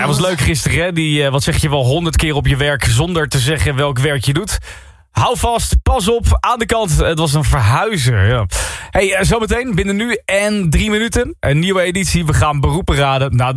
Hij was leuk gisteren, hè? Die, wat zeg je wel, 100 keer op je werk zonder te zeggen welk werk je doet. Hou vast, pas op, aan de kant. Het was een verhuizer. Ja. Hey, zometeen binnen nu en 3 minuten. Een nieuwe editie. We gaan beroepen raden. Nou,